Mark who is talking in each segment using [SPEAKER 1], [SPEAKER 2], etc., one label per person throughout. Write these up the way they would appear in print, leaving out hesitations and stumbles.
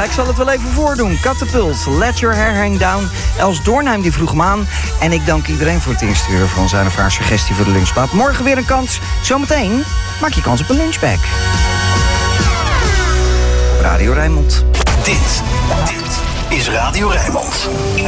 [SPEAKER 1] Ik zal het wel even voordoen. Catapult, Let Your Hair Hang Down. Els Doornheim die vroeg hem aan. En ik dank iedereen voor het insturen van zijn of haar suggestie voor de lunchplaat. Morgen weer een kans. Zometeen maak je kans op een lunchbag. Radio Rijnmond.
[SPEAKER 2] Dit is Radio Rijnmond.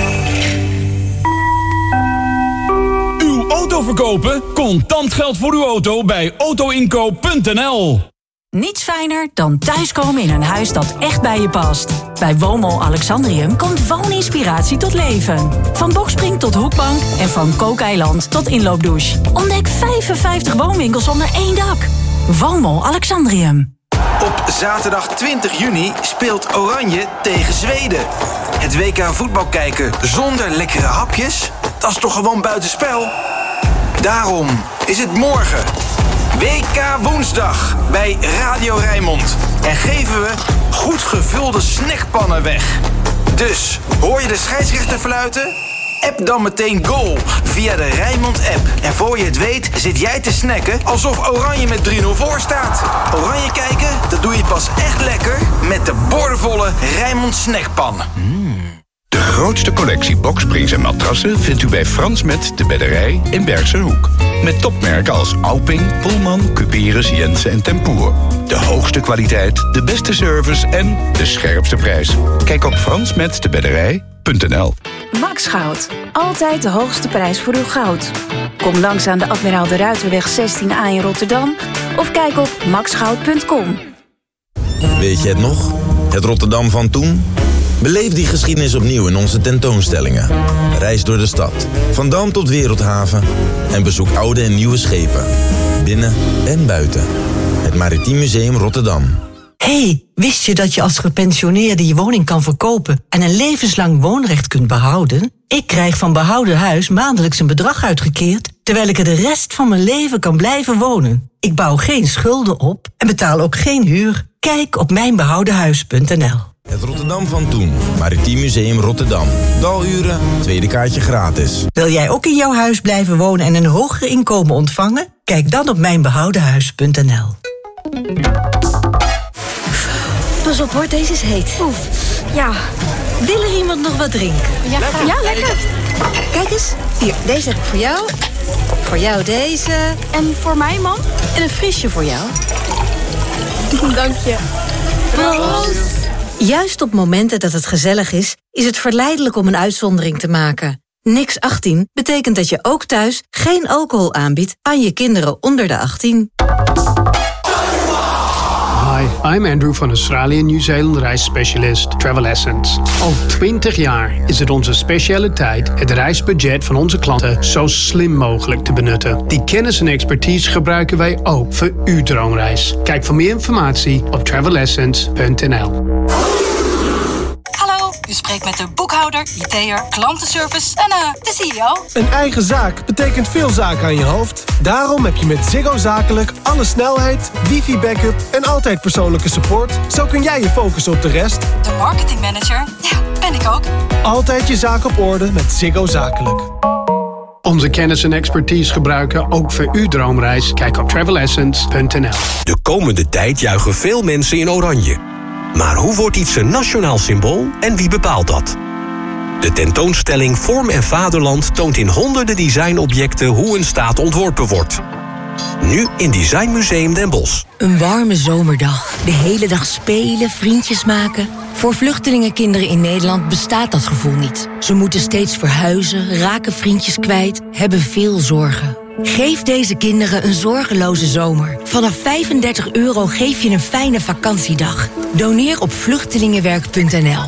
[SPEAKER 3] Uw auto verkopen? Contant geld voor uw auto bij autoinkoop.nl.
[SPEAKER 4] Niets fijner dan thuiskomen in een huis dat echt bij je past. Bij Woonmol Alexandrium komt wooninspiratie tot leven. Van bokspring tot hoekbank en van kookeiland tot inloopdouche. Ontdek 55 woonwinkels onder één dak. Woonmol Alexandrium.
[SPEAKER 5] Op zaterdag 20 juni speelt Oranje tegen Zweden. Het WK voetbal kijken zonder lekkere hapjes? Dat is toch gewoon buitenspel? Daarom is het morgen WK woensdag bij Radio Rijnmond. En geven we goed gevulde snackpannen weg. Dus, hoor je de scheidsrechter fluiten? App dan meteen goal via de Rijnmond-app. En voor je het weet zit jij te snacken alsof Oranje met 3-0 voor staat. Oranje kijken, dat doe je pas echt lekker met de boordevolle Rijnmond snackpan.
[SPEAKER 6] De grootste collectie boksprings en matrassen vindt u bij Frans Met de Bedderij in Bergserhoek. Met topmerken als Auping, Pullman, Cuperus, Jensen en Tempoer. De hoogste kwaliteit, de beste service en de scherpste prijs. Kijk op fransmetdebedderij.nl.
[SPEAKER 7] Max Goud. Altijd de hoogste prijs voor uw goud. Kom langs aan de Admiraal de Ruiterweg 16A in Rotterdam of kijk op maxgoud.com.
[SPEAKER 8] Weet je het nog? Het Rotterdam van toen? Beleef die geschiedenis opnieuw in onze tentoonstellingen. Reis door de stad, van Dam tot Wereldhaven. En bezoek oude en nieuwe schepen. Binnen en buiten. Het Maritiem Museum Rotterdam.
[SPEAKER 9] Hey, wist je dat je als gepensioneerde je woning kan verkopen en een levenslang woonrecht kunt behouden? Ik krijg van Behouden Huis maandelijks een bedrag uitgekeerd, terwijl ik er de rest van mijn leven kan blijven wonen. Ik bouw geen schulden op en betaal ook geen huur. Kijk op mijnbehoudenhuis.nl.
[SPEAKER 8] Het Rotterdam van toen. Maritiem Museum Rotterdam. Daluren, tweede kaartje gratis.
[SPEAKER 9] Wil jij ook in jouw huis blijven wonen en een hoger inkomen ontvangen? Kijk dan op mijnbehoudenhuis.nl.
[SPEAKER 7] Pas op hoor, deze is heet. Oef, ja. Wil er iemand nog wat drinken? Ja, graag. Ja, lekker. Kijk eens, hier, deze heb ik voor jou. Voor jou deze. En voor mij, man? En een frisje voor jou. Dank je. Proost. Juist op momenten dat het gezellig is het verleidelijk om een uitzondering te maken. Niks 18 betekent dat je ook thuis geen alcohol aanbiedt aan je kinderen onder de 18.
[SPEAKER 10] Hi, I'm Andrew van Australië en Nieuw-Zeeland reisspecialist Travel Essence. Al 20 jaar is het onze specialiteit het reisbudget van onze klanten zo slim mogelijk te benutten. Die kennis en expertise gebruiken wij ook voor uw droomreis. Kijk voor meer informatie op travelessence.nl.
[SPEAKER 4] Hallo, u spreekt met de boekhouder, IT'er, klantenservice en de CEO.
[SPEAKER 11] Een eigen zaak betekent veel zaken aan je hoofd. Daarom heb je met Ziggo Zakelijk alle snelheid, wifi-backup en altijd persoonlijke support. Zo kun jij je focussen op de rest.
[SPEAKER 4] De marketingmanager, ja, ben ik ook.
[SPEAKER 11] Altijd je zaak op orde met Ziggo Zakelijk.
[SPEAKER 10] Onze kennis en expertise gebruiken ook voor uw droomreis. Kijk op travelessence.nl.
[SPEAKER 2] De komende tijd juichen veel mensen in oranje. Maar hoe wordt iets een nationaal symbool en wie bepaalt dat? De tentoonstelling Vorm en Vaderland toont in honderden designobjecten hoe een staat ontworpen wordt. Nu in Designmuseum Den Bosch.
[SPEAKER 12] Een warme zomerdag. De hele dag spelen, vriendjes maken. Voor vluchtelingenkinderen in Nederland bestaat dat gevoel niet. Ze moeten steeds verhuizen, raken vriendjes kwijt, hebben veel zorgen. Geef deze kinderen een zorgeloze zomer. Vanaf €35 geef je een fijne vakantiedag. Doneer op vluchtelingenwerk.nl.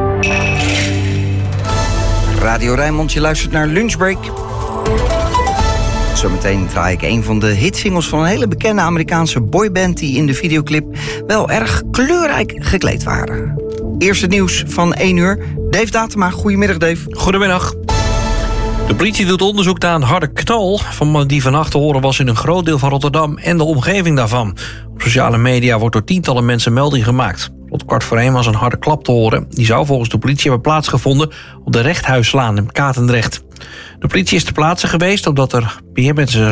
[SPEAKER 1] Radio Rijnmond, je luistert naar Lunchbreak. Zometeen draai ik een van de hitsingles van een hele bekende Amerikaanse boyband die in de videoclip wel erg kleurrijk gekleed waren. Eerst het nieuws van 1 uur. Dave Datema, goedemiddag Dave.
[SPEAKER 13] Goedemiddag. De politie doet onderzoek naar een harde knal die vannacht te horen was in een groot deel van Rotterdam en de omgeving daarvan. Op sociale media wordt door tientallen mensen melding gemaakt. Tot 1:15 was een harde klap te horen. Die zou volgens de politie hebben plaatsgevonden op de Rechthuislaan in Katendrecht. De politie is ter plaatse geweest omdat er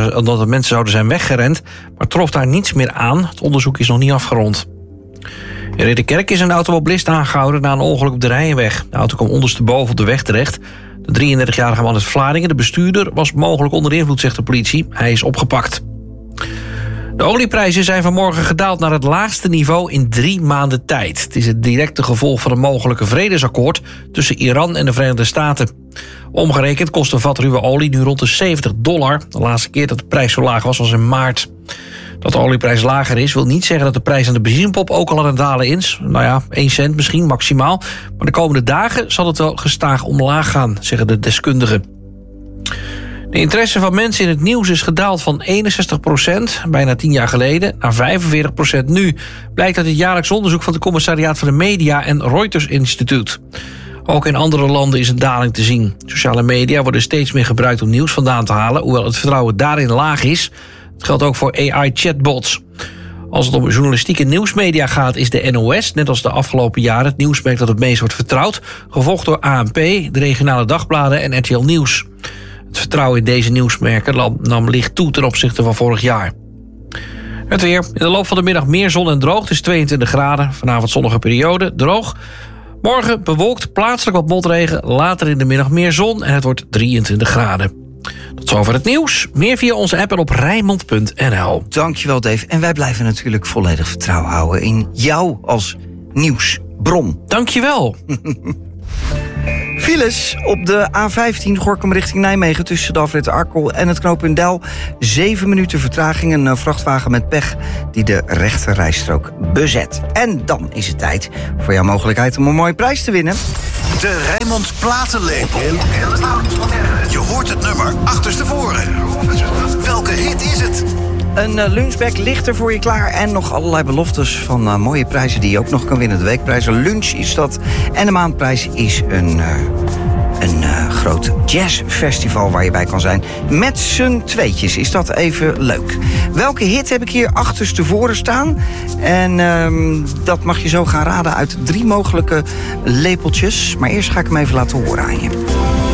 [SPEAKER 13] mensen zouden zijn weggerend, maar trof daar niets meer aan. Het onderzoek is nog niet afgerond. In Ridderkerk is een automobilist aangehouden na een ongeluk op de Rijnweg. De auto kwam ondersteboven op de weg terecht. De 33-jarige man uit Vlaardingen, de bestuurder, was mogelijk onder invloed, zegt de politie. Hij is opgepakt. De olieprijzen zijn vanmorgen gedaald naar het laagste niveau in 3 maanden tijd. Het is het directe gevolg van een mogelijke vredesakkoord tussen Iran en de Verenigde Staten. Omgerekend kost een vat ruwe olie nu rond de $70. De laatste keer dat de prijs zo laag was in maart. Dat de olieprijs lager is, wil niet zeggen dat de prijs aan de benzinepomp ook al aan het dalen is. 1 cent misschien, maximaal. Maar de komende dagen zal het wel gestaag omlaag gaan, zeggen de deskundigen. De interesse van mensen in het nieuws is gedaald van 61%, bijna 10 jaar geleden, naar 45% nu. Blijkt uit het jaarlijks onderzoek van het Commissariaat van de Media en Reuters Instituut. Ook in andere landen is een daling te zien. Sociale media worden steeds meer gebruikt om nieuws vandaan te halen, hoewel het vertrouwen daarin laag is. Het geldt ook voor AI-chatbots. Als het om journalistieke nieuwsmedia gaat, is de NOS, net als de afgelopen jaren, het nieuwsmerk dat het meest wordt vertrouwd, gevolgd door ANP, de regionale dagbladen en RTL Nieuws. Het vertrouwen in deze nieuwsmerken nam licht toe ten opzichte van vorig jaar. Het weer. In de loop van de middag meer zon en droog. Het is 22 graden. Vanavond zonnige periode. Droog. Morgen bewolkt, plaatselijk wat motregen. Later in de middag meer zon en het wordt 23 graden. Tot zover het nieuws. Meer via onze app en op Rijnmond.nl.
[SPEAKER 1] Dankjewel, Dave. En wij blijven natuurlijk volledig vertrouwen houden in jou als nieuwsbron.
[SPEAKER 13] Dankjewel.
[SPEAKER 1] Files op de A15 Gorinchem richting Nijmegen tussen de afrit Arkel en het knooppunt Del. 7 minuten vertraging, een vrachtwagen met pech die de rechte rijstrook bezet. En dan is het tijd voor jouw mogelijkheid om een mooie prijs te winnen.
[SPEAKER 14] De Rijnmond Platenlepel. Je hoort het nummer achterstevoren. Welke hit is het?
[SPEAKER 1] Een lunchbag ligt er voor je klaar en nog allerlei beloftes van mooie prijzen die je ook nog kan winnen. De weekprijs, een lunch is dat. En de maandprijs is een groot jazzfestival waar je bij kan zijn. Met z'n tweetjes is dat even leuk. Welke hit heb ik hier achterstevoren staan? En dat mag je zo gaan raden uit 3 mogelijke lepeltjes. Maar eerst ga ik hem even laten horen aan je.